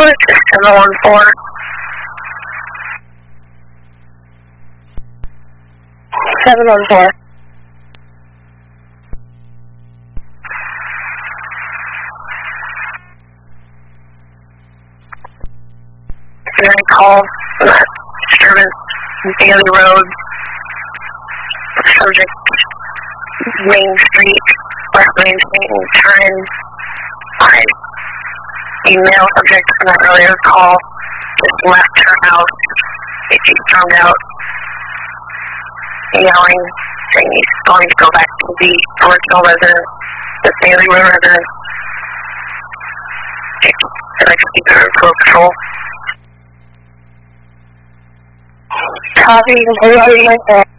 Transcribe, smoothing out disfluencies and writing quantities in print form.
report to 714. 714. Hearing calls, disturbance, Daily Road, subject, Main Street, West Main Street, turn 5. Email subject from that earlier call, just left her house. She stormed out, yelling, saying he's going to go back to the original residence, the Daily Road residence. I'd like to keep her in full control. Copy, completely like that.